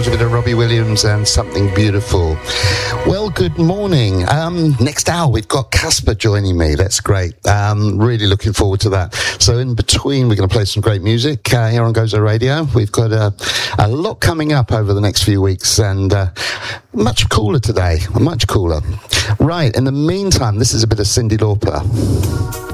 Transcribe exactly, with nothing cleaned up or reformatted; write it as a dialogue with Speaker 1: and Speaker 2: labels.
Speaker 1: was a bit of Robbie Williams and Something Beautiful. Well, good morning. Um, next hour, we've got Casper joining me. That's great. Um, really looking forward to that. So in between, we're going to play some great music uh, here on Gozo Radio. We've got a, a lot coming up over the next few weeks, and uh, much cooler today. Much cooler. Right, in the meantime, this is a bit of Cyndi Lauper.